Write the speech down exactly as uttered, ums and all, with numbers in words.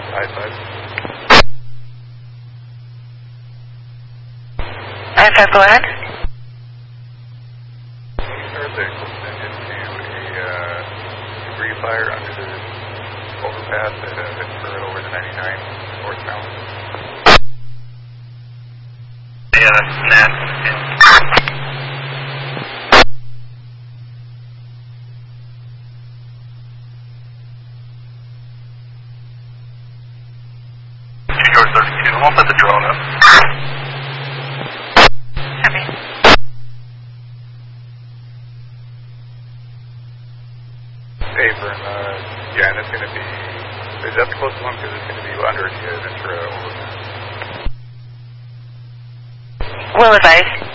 I five. I five, go ahead. Start the closing into a uh, debris fire under the overpass at uh, Ventura over the ninety-nine northbound. Yeah, that's Nat. Two thirty-two, I'll set the drone up. Copy. Hey, Vern, uh, yeah, and it's going to be, is that the closest one? Because it's going to be under the uh, Ventura overpass. Will advise.